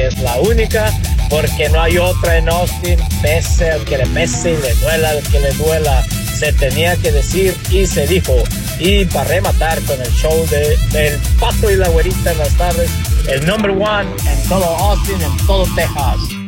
que es la única, porque no hay otra en Austin, pese al que le pese y le duela al que le duela. Se tenía que decir y se dijo. Y para rematar con el show del Pato y la Güerita en las tardes, el number one en todo Austin, en todo Texas.